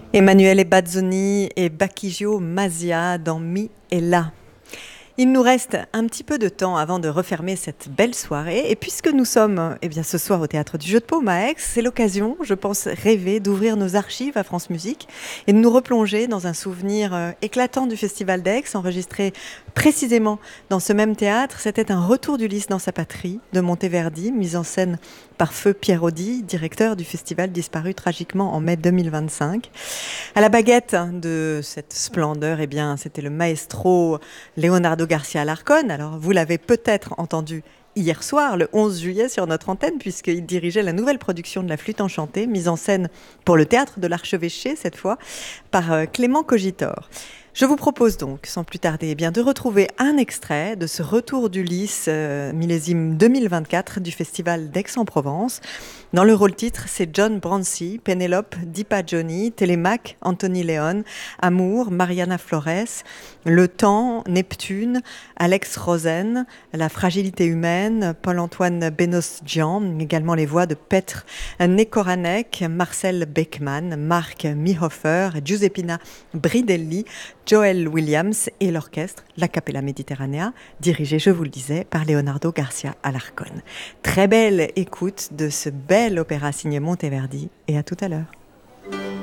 Emanuele Bazzoni et Bacchigio Masia dans Mi et là. Il nous reste un petit peu de temps avant de refermer cette belle soirée. Et puisque nous sommes ce soir au Théâtre du Jeu de Paume à Aix, c'est l'occasion, je pense, rêver d'ouvrir nos archives à France Musique et de nous replonger dans un souvenir éclatant du Festival d'Aix, enregistré précisément dans ce même théâtre. C'était un retour d'Ulysse dans sa patrie de Monteverdi, mise en scène par feu Pierre Audi, directeur du festival disparu tragiquement en mai 2025. À la baguette de cette splendeur, c'était le maestro Leonardo Garcia Alarcón. Alors, vous l'avez peut-être entendu hier soir, le 11 juillet, sur notre antenne, puisqu'il dirigeait la nouvelle production de La Flûte enchantée, mise en scène pour le théâtre de l'Archevêché, cette fois, par Clément Cogitor. Je vous propose donc, sans plus tarder, de retrouver un extrait de ce retour d'Ulysse, millésime 2024, du Festival d'Aix-en-Provence. Dans le rôle titre, c'est John Brancy, Pénélope, Dipa Johnny, Télémaque, Anthony Léon, Amour, Mariana Flores, Le Temps, Neptune, Alex Rosen, La fragilité humaine, Paul-Antoine Benos-Dian, également les voix de Petr Nekoranek, Marcel Beckman, Marc Mihofer, Giuseppina Bridelli, Joel Williams et l'orchestre La Capella Mediterranea, dirigé, je vous le disais, par Leonardo Garcia Alarcón. Très belle écoute de ce bel opéra signé Monteverdi et à tout à l'heure.